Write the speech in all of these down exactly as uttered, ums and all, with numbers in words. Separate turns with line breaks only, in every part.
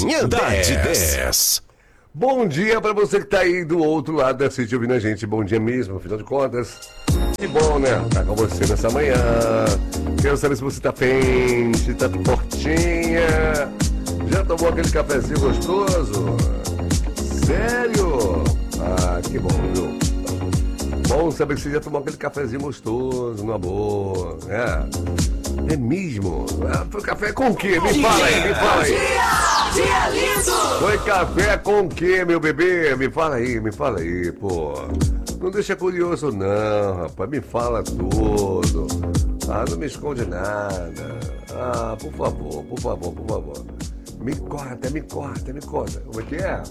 Manhã da dez.
Bom dia pra você que tá aí do outro lado da City ouvindo a gente. Bom dia mesmo, afinal de contas. Que bom, né? Tá com você nessa manhã. Quero saber se você tá quente, tá fortinha. Já tomou aquele cafezinho gostoso? Sério? Ah, que bom, viu? Bom saber que você já tomou aquele cafezinho gostoso, numa boa. É, é mesmo? Ah, foi café com o quê? Me fala aí, me fala aí.
Dia, dia lindo!
Foi café com o quê, meu bebê? Me fala aí, me fala aí, pô. Não deixa curioso não, rapaz. Me fala tudo. Ah, não me esconde nada. Ah, por favor, por favor, por favor. Me corta, me corta, me corta. Como é que é?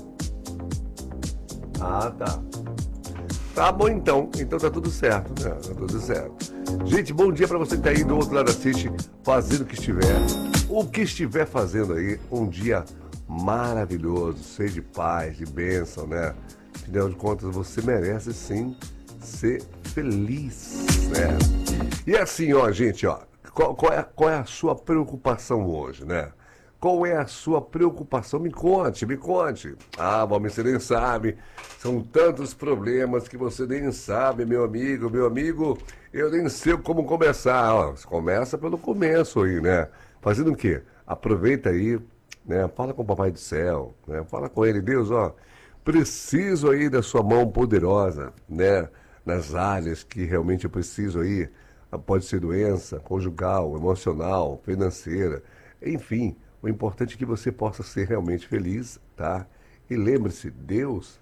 Ah, tá. Tá bom então. Então tá tudo certo, né? Tá tudo certo. Gente, bom dia pra você que tá aí do outro lado da City, fazendo o que estiver. O que estiver fazendo aí, um dia maravilhoso, cheio de paz, de bênção, né? Afinal de contas, você merece sim ser feliz, né? E assim, ó, gente, ó, qual, qual, é, qual é a sua preocupação hoje, né? Qual é a sua preocupação? Me conte, me conte. Ah, Valmir, você nem sabe. São tantos problemas que você nem sabe, meu amigo, meu amigo. Eu nem sei como começar. Ó, começa pelo começo aí, né? Fazendo o quê? Aproveita aí, né? Fala com o Papai do Céu, né? Fala com ele. Deus, ó, preciso aí da sua mão poderosa, né? Nas áreas que realmente eu preciso aí. Pode ser doença conjugal, emocional, financeira, enfim. O importante é que você possa ser realmente feliz, tá? E lembre-se, Deus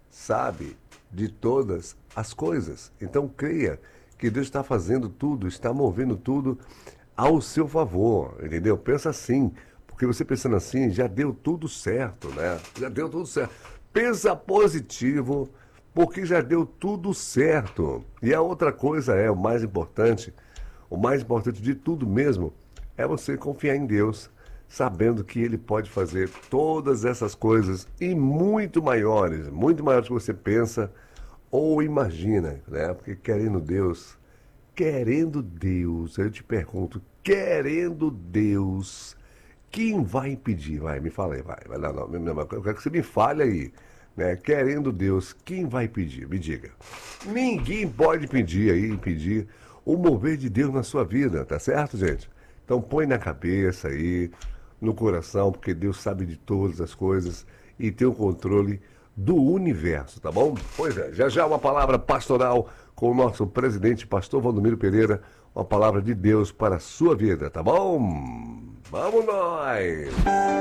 sabe de todas as coisas. Então creia que Deus está fazendo tudo, está movendo tudo ao seu favor, entendeu? Pensa assim, porque você pensando assim, já deu tudo certo, né? Já deu tudo certo. Pensa positivo, porque já deu tudo certo. E a outra coisa é, o mais importante, o mais importante de tudo mesmo, é você confiar em Deus, sabendo que Ele pode fazer todas essas coisas e muito maiores, muito maiores do que você pensa ou imagina, né? Porque querendo Deus, querendo Deus, eu te pergunto, querendo Deus, quem vai impedir? Vai, me fala aí, vai. vai não, não, não, eu quero que você me fale aí, né? Querendo Deus, quem vai impedir? Me diga. Ninguém pode impedir aí, impedir o mover de Deus na sua vida, tá certo, gente? Então põe na cabeça aí, no coração, porque Deus sabe de todas as coisas e tem o controle do universo, tá bom? Pois é, já já uma palavra pastoral com o nosso presidente, pastor Valdomiro Pereira, uma palavra de Deus para a sua vida, tá bom? Vamos nós!